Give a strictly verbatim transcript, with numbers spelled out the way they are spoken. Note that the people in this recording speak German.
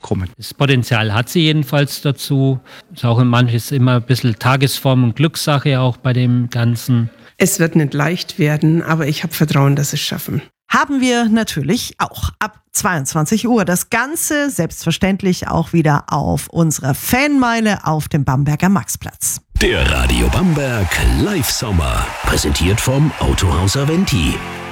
kommen. Das Potenzial hat sie jedenfalls dazu. Ist auch in manches immer ein bisschen Tagesform und Glückssache auch bei dem Ganzen. Es wird nicht leicht werden, aber ich habe Vertrauen, dass sie es schaffen. Haben wir natürlich auch ab zweiundzwanzig Uhr. Das Ganze selbstverständlich auch wieder auf unserer Fanmeile auf dem Bamberger Maxplatz. Der Radio Bamberg Live Sommer, präsentiert vom Autohaus Aventi.